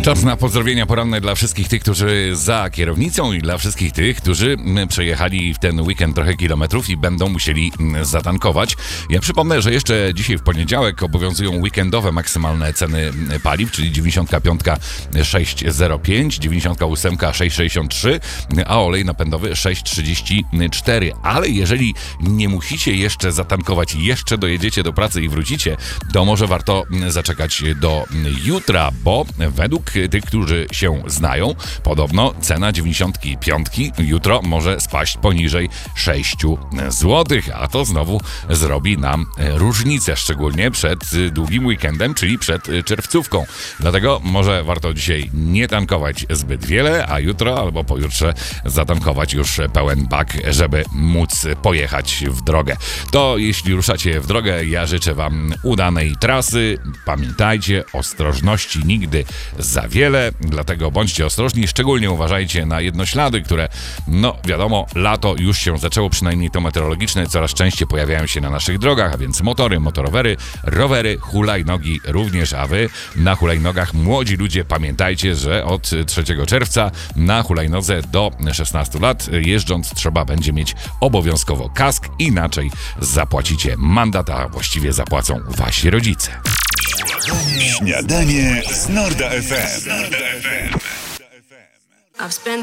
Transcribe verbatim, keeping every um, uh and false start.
Czas na pozdrowienia poranne dla wszystkich tych, którzy za kierownicą i dla wszystkich tych, którzy przejechali w ten weekend trochę kilometrów i będą musieli zatankować. Ja przypomnę, że jeszcze dzisiaj w poniedziałek obowiązują weekendowe maksymalne ceny paliw, czyli dziewięćdziesiąt pięć sześć zero pięć, dziewięćdziesiąt osiem sześć sześćdziesiąt trzy, a olej napędowy sześć trzydzieści cztery. Ale jeżeli nie musicie jeszcze zatankować i jeszcze dojedziecie do pracy i wrócicie, to może warto zaczekać do jutra, bo według tych, którzy się znają, podobno cena dziewięćdziesiąt pięć jutro może spaść poniżej sześć złotych, a to znowu zrobi nam różnicę, szczególnie przed długim weekendem, czyli przed czerwcówką. Dlatego może warto dzisiaj nie tankować zbyt wiele, a jutro albo pojutrze zatankować już pełen bak, żeby móc pojechać w drogę. To jeśli ruszacie w drogę, ja życzę wam udanej trasy. Pamiętajcie, ostrożności nigdy za wiele, dlatego bądźcie ostrożni, szczególnie uważajcie na jednoślady, które, no wiadomo, lato już się zaczęło, przynajmniej to meteorologiczne, coraz częściej pojawiają się na naszych drogach, a więc motory, motorowery, rowery, hulajnogi również, a wy na hulajnogach, młodzi ludzie, pamiętajcie, że od trzeciego czerwca na hulajnodze do szesnastu lat jeżdżąc trzeba będzie mieć obowiązkowo kask, inaczej zapłacicie mandat, a właściwie zapłacą wasi rodzice. Śniadanie z Norda F M.